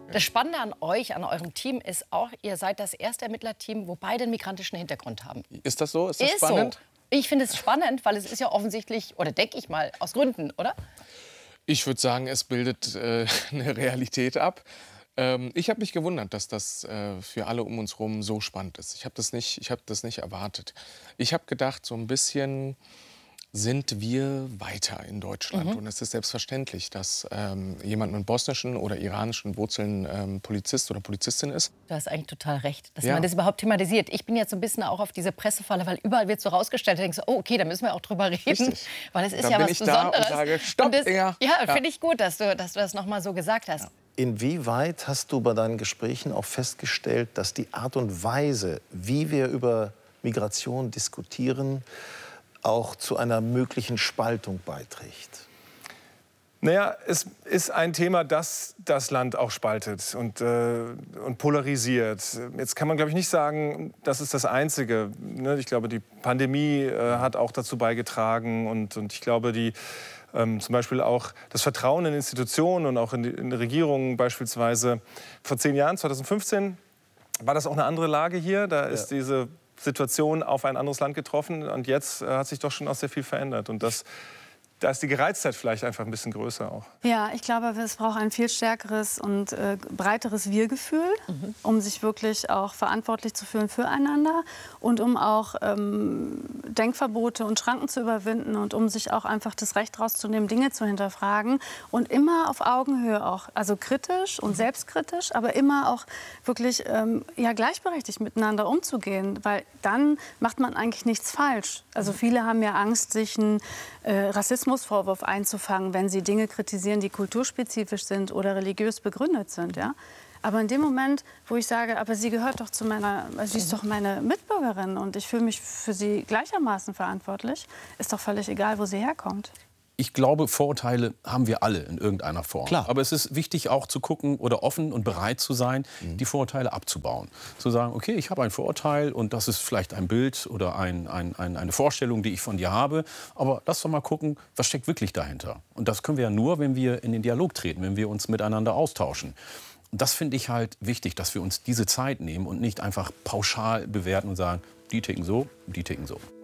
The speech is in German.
Das Spannende an euch, an eurem Team, ist auch, ihr seid das erste Ermittlerteam, wo beide einen migrantischen Hintergrund haben. Ist das so? Ist das spannend? So. Ich finde es spannend, weil es ist ja offensichtlich, oder denke ich mal, aus Gründen, oder? Ich würde sagen, es bildet eine Realität ab. Ich habe mich gewundert, dass das für alle um uns herum so spannend ist. Ich habe das nicht erwartet. Ich habe gedacht, so ein bisschen sind wir weiter in Deutschland. Und es ist selbstverständlich, dass jemand mit bosnischen oder iranischen Wurzeln Polizist oder Polizistin ist. Du hast eigentlich total recht, dass man das überhaupt thematisiert. Ich bin jetzt so ein bisschen auch auf diese Pressefalle, weil überall wird so rausgestellt, da denkst du, oh, okay, da müssen wir auch drüber reden. Richtig. Weil es ist Da ja bin was ich Besonderes. da und sage, stopp, Inga. Ja, finde ich gut, dass du das noch mal so gesagt hast. Ja. Inwieweit hast du bei deinen Gesprächen auch festgestellt, dass die Art und Weise, wie wir über Migration diskutieren, auch zu einer möglichen Spaltung beiträgt? Naja, es ist ein Thema, das das Land auch spaltet und polarisiert. Jetzt kann man, glaube ich, nicht sagen, das ist das Einzige. Ich glaube, die Pandemie hat auch dazu beigetragen und ich glaube, zum Beispiel auch das Vertrauen in Institutionen und auch in Regierungen beispielsweise. Vor 10 Jahren, 2015, war das auch eine andere Lage hier. Da ist diese Situation auf ein anderes Land getroffen. Und jetzt hat sich doch schon auch sehr viel verändert. Und da ist die Gereiztheit vielleicht einfach ein bisschen größer auch. Ja, ich glaube, es braucht ein viel stärkeres und breiteres Wir-Gefühl, um sich wirklich auch verantwortlich zu fühlen füreinander und um auch Denkverbote und Schranken zu überwinden und um sich auch einfach das Recht rauszunehmen, Dinge zu hinterfragen und immer auf Augenhöhe auch, also kritisch und selbstkritisch, aber immer auch wirklich ja, gleichberechtigt miteinander umzugehen, weil dann macht man eigentlich nichts falsch. Also viele haben ja Angst, sich einen Rassismusvorwurf einzufangen, wenn sie Dinge kritisieren, die kulturspezifisch sind oder religiös begründet sind. Ja? Aber in dem Moment, wo ich sage, aber sie gehört doch sie ist doch meine Mitbürgerin und ich fühle mich für sie gleichermaßen verantwortlich, ist doch völlig egal, wo sie herkommt. Ich glaube, Vorurteile haben wir alle in irgendeiner Form. Klar. Aber es ist wichtig auch zu gucken oder offen und bereit zu sein, die Vorurteile abzubauen. Zu sagen, okay, ich habe ein Vorurteil und das ist vielleicht ein Bild oder eine Vorstellung, die ich von dir habe. Aber lass doch mal gucken, was steckt wirklich dahinter. Und das können wir ja nur, wenn wir in den Dialog treten, wenn wir uns miteinander austauschen. Und das finde ich halt wichtig, dass wir uns diese Zeit nehmen und nicht einfach pauschal bewerten und sagen, die ticken so, die ticken so.